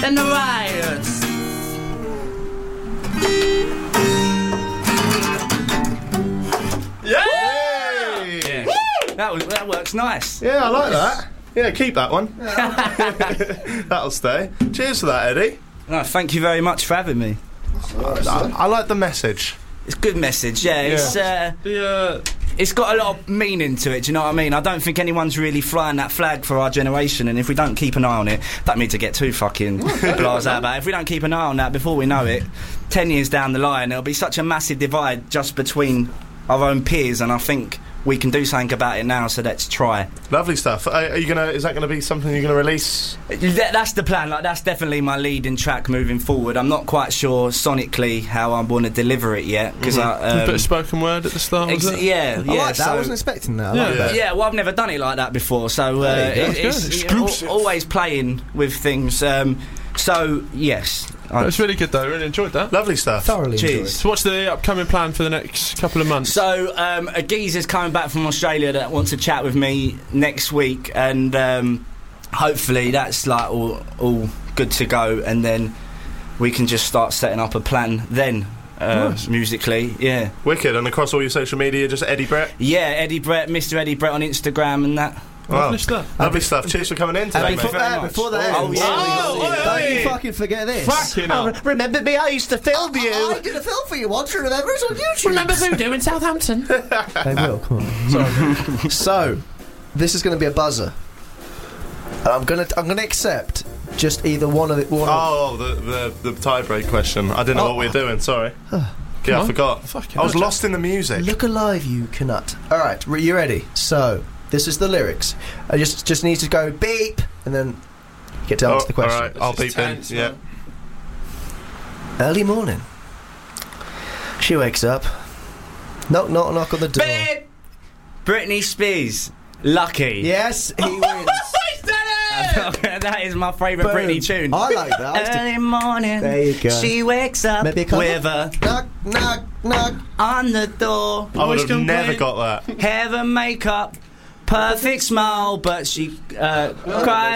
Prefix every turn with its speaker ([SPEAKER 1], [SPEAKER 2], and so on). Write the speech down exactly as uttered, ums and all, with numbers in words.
[SPEAKER 1] and the riots.
[SPEAKER 2] Yeah!
[SPEAKER 1] Yeah. That was that works nice.
[SPEAKER 2] Yeah, I like that. Yeah, keep that one. That'll stay. Cheers for that, Eddie.
[SPEAKER 1] No, thank you very much for having me.
[SPEAKER 2] I, I like the message.
[SPEAKER 1] It's a good message, yeah.
[SPEAKER 2] Yeah.
[SPEAKER 1] It's uh,
[SPEAKER 3] The, uh,
[SPEAKER 1] it's got a lot of meaning to it. Do you know what I mean? I don't think anyone's really flying that flag for our generation, and if we don't keep an eye on it, don't mean to get too fucking blasé about it. If we don't keep an eye on that before we know it, ten years down the line, there'll be such a massive divide just between our own peers, and I think we can do something about it now, so let's try.
[SPEAKER 2] Lovely stuff. Are, are you gonna? Is that gonna be something you're gonna release?
[SPEAKER 1] That, that's the plan. Like, that's definitely my leading track moving forward. I'm not quite sure sonically how I want to deliver it yet, because
[SPEAKER 2] Mm-hmm.
[SPEAKER 1] I um,
[SPEAKER 3] a bit of spoken word at the start, was
[SPEAKER 1] ex-
[SPEAKER 3] it?
[SPEAKER 1] yeah,
[SPEAKER 4] I
[SPEAKER 1] yeah.
[SPEAKER 4] like that.
[SPEAKER 1] so-
[SPEAKER 4] I wasn't expecting that. I
[SPEAKER 3] Yeah.
[SPEAKER 4] like that.
[SPEAKER 1] Yeah, well, I've never done it like that before, so uh,
[SPEAKER 4] There you go.
[SPEAKER 1] it, it's
[SPEAKER 3] That's
[SPEAKER 1] you
[SPEAKER 3] good.
[SPEAKER 1] know,
[SPEAKER 3] Exclusive.
[SPEAKER 1] al- always playing with things. Um, so yes, I-
[SPEAKER 3] It's really good though, really enjoyed that.
[SPEAKER 2] Lovely stuff.
[SPEAKER 4] Thoroughly
[SPEAKER 1] Cheers.
[SPEAKER 4] enjoyed.
[SPEAKER 3] So what's the upcoming plan for the next couple of months?
[SPEAKER 1] So um, a geezer's coming back from Australia that wants to chat with me next week, and um, hopefully that's like all, all good to go, and then we can just start setting up a plan then. Uh,
[SPEAKER 3] Nice.
[SPEAKER 1] Musically, yeah,
[SPEAKER 2] Wicked. And across all your social media, just Eddie Brett.
[SPEAKER 1] yeah. Eddie Brett, Mister Eddie Brett on Instagram and that.
[SPEAKER 2] Wow.
[SPEAKER 3] Lovely stuff.
[SPEAKER 2] Lovely stuff. Cheers for coming in
[SPEAKER 4] And
[SPEAKER 2] today,
[SPEAKER 1] Thank you
[SPEAKER 2] mate.
[SPEAKER 4] before
[SPEAKER 1] very
[SPEAKER 4] that,
[SPEAKER 1] much.
[SPEAKER 4] before that
[SPEAKER 1] Oh,
[SPEAKER 4] ends,
[SPEAKER 1] yeah.
[SPEAKER 3] Oh,
[SPEAKER 4] don't
[SPEAKER 3] oi,
[SPEAKER 4] you
[SPEAKER 3] oi.
[SPEAKER 4] fucking forget this.
[SPEAKER 3] Fucking hell.
[SPEAKER 2] Remember me? I used to film
[SPEAKER 4] I did a film for you once, remember? It's on YouTube.
[SPEAKER 5] Remember Voodoo in Southampton?
[SPEAKER 4] They will, come on. Sorry. So, this is going to be a buzzer. And I'm going to I'm going to accept just either one of the... One of
[SPEAKER 2] Oh, the the, the tie break question. I didn't know
[SPEAKER 4] Oh.
[SPEAKER 2] what we were doing. Sorry. Yeah, I
[SPEAKER 3] on.
[SPEAKER 2] forgot.
[SPEAKER 3] Fucking
[SPEAKER 2] I was
[SPEAKER 3] hell.
[SPEAKER 2] lost in the music.
[SPEAKER 4] Look alive, you canut. All right, re- you ready? So, this is the lyrics. I just just need to go beep, and then get down
[SPEAKER 2] Oh,
[SPEAKER 4] to the question.
[SPEAKER 2] all right, I'll
[SPEAKER 3] This is
[SPEAKER 2] beep in.
[SPEAKER 3] tense,
[SPEAKER 2] Yeah.
[SPEAKER 3] man.
[SPEAKER 4] Early morning. She wakes up. Knock, knock, knock on the door.
[SPEAKER 1] Babe! Britney Spears, Lucky.
[SPEAKER 4] Yes, he wins.
[SPEAKER 1] That is my favourite
[SPEAKER 4] Boom.
[SPEAKER 1] Britney tune.
[SPEAKER 4] I like that.
[SPEAKER 1] Early morning,
[SPEAKER 4] There you go.
[SPEAKER 1] she wakes up
[SPEAKER 4] Maybe a cover?
[SPEAKER 1] with a
[SPEAKER 4] Knock, knock, knock.
[SPEAKER 1] on the door.
[SPEAKER 2] I would
[SPEAKER 1] Always
[SPEAKER 2] have never
[SPEAKER 1] complain.
[SPEAKER 2] got that.
[SPEAKER 1] Hair and makeup, perfect smile, but she uh, cried.